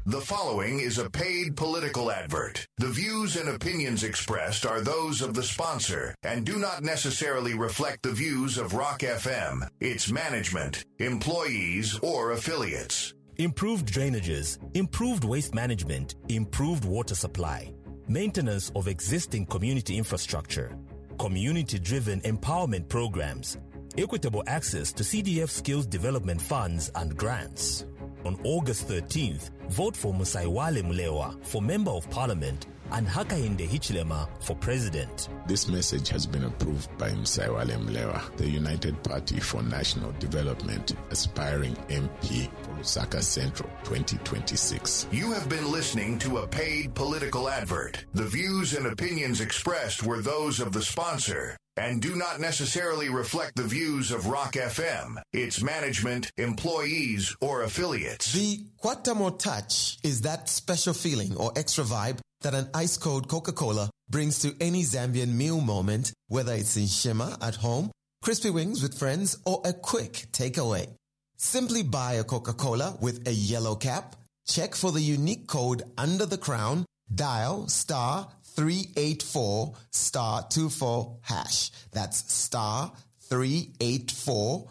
The following is a paid political advert. The views and opinions expressed are those of the sponsor and do not necessarily reflect the views of Rock FM, its management, employees, or affiliates. Improved drainages, improved waste management, improved water supply, maintenance of existing community infrastructure, community-driven empowerment programs, equitable access to CDF skills development funds and grants. On August 13th, vote for Musaiwale Mulewa for Member of Parliament and Hakainde Hichilema for President. This message has been approved by Musaiwale Mulewa, the United Party for National Development, aspiring MP for Lusaka Central 2026. You have been listening to a paid political advert. The views and opinions expressed were those of the sponsor and do not necessarily reflect the views of Rock FM, its management, employees, or affiliates. The Kwatamo touch is that special feeling or extra vibe that an ice-cold Coca-Cola brings to any Zambian meal moment, whether it's in Shema at home, crispy wings with friends, or a quick takeaway. Simply buy a Coca-Cola with a yellow cap, check for the unique code under the crown, dial *384 *24#. That's *384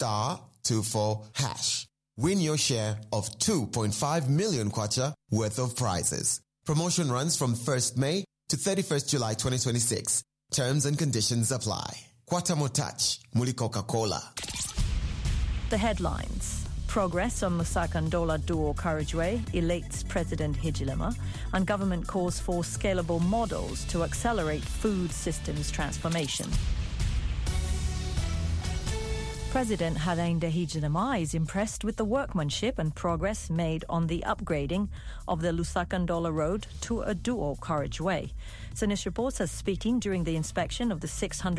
*24#. Win your share of 2.5 million kwacha worth of prizes. Promotion runs from 1st May to 31st July 2026. Terms and conditions apply. Kwatamo Touch, Muli Coca-Cola. The headlines. Progress on Lusaka-Ndola dual carriageway elates President Hichilema, and government calls for scalable models to accelerate food systems transformation. President Hakainde Hichilema is impressed with the workmanship and progress made on the upgrading of the Lusaka-Ndola road to a dual carriageway. Senish reports as speaking during the inspection of the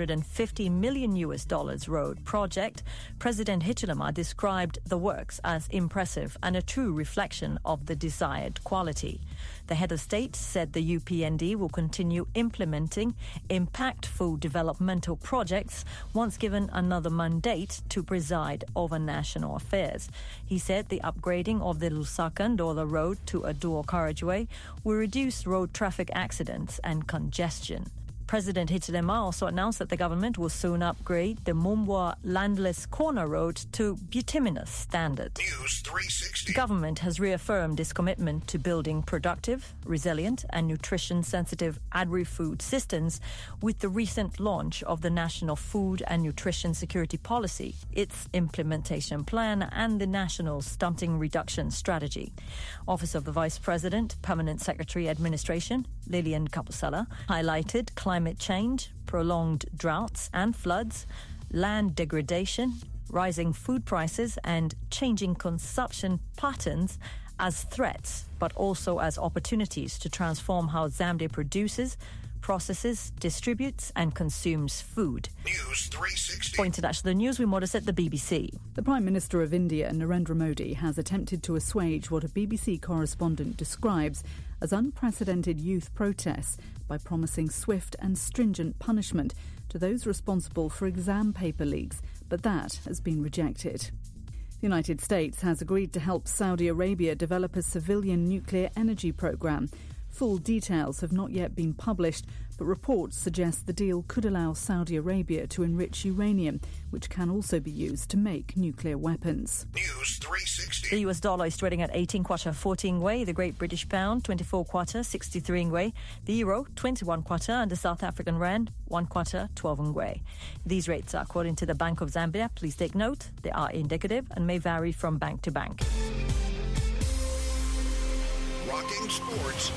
$650 million road project, President Hichilema described the works as impressive and a true reflection of the desired quality. The head of state said the UPND will continue implementing impactful developmental projects once given another mandate to preside over national affairs. He said the upgrading of the Lusaka-Ndola road to a dual carriageway will reduce road traffic accidents and congestion. President Hichilema also announced that the government will soon upgrade the Mumbwa Landless Corner Road to bituminous standard. News 360. The government has reaffirmed its commitment to building productive, resilient and nutrition-sensitive agri-food systems with the recent launch of the National Food and Nutrition Security Policy, its implementation plan and the National Stunting Reduction Strategy. Office of the Vice President, Permanent Secretary Administration, Lillian Kapusala, highlighted climate change, prolonged droughts and floods, land degradation, rising food prices and changing consumption patterns as threats, but also as opportunities to transform how Zambia produces, processes, distributes and consumes food. News 360. For international news, we modest at the BBC. The Prime Minister of India, Narendra Modi, has attempted to assuage what a BBC correspondent describes as unprecedented youth protests by promising swift and stringent punishment to those responsible for exam paper leaks, but that has been rejected. The United States has agreed to help Saudi Arabia develop a civilian nuclear energy program. Full details have not yet been published, but reports suggest the deal could allow Saudi Arabia to enrich uranium, which can also be used to make nuclear weapons. News 360. The US dollar is trading at 18 kwacha 14 ngwe, the Great British Pound 24 kwacha 63 ngwe, the Euro 21 kwacha and the South African Rand 1 kwacha 12 ngwe. These rates are according to the Bank of Zambia. Please take note, they are indicative and may vary from bank to bank. Rocking Sports.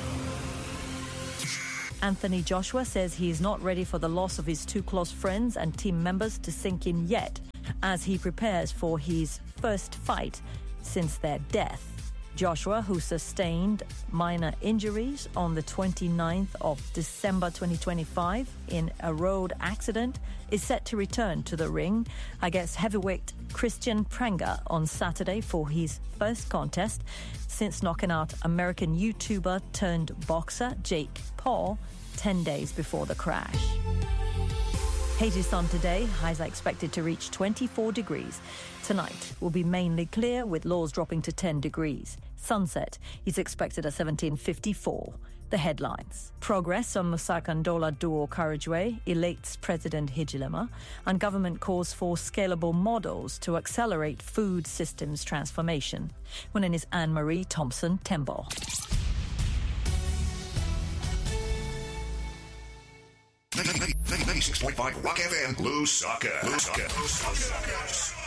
Anthony Joshua says he is not ready for the loss of his two close friends and team members to sink in yet, as he prepares for his first fight since their death. Joshua, who sustained minor injuries on the 29th of December 2025 in a road accident, is set to return to the ring against heavyweight Christian Pranga on Saturday for his first contest since knocking out American YouTuber turned boxer Jake Paul 10 days before the crash. Hazy sun today. Highs are expected to reach 24 degrees. Tonight will be mainly clear with lows dropping to 10 degrees. Sunset is expected at 17:54. The headlines. Progress on Musaka-Ndola Dual Carriageway elates President Hichilema, and government calls for scalable models to accelerate food systems transformation. My name is Anne-Marie Thompson Tembo. .5 Rock FM, Lusaka.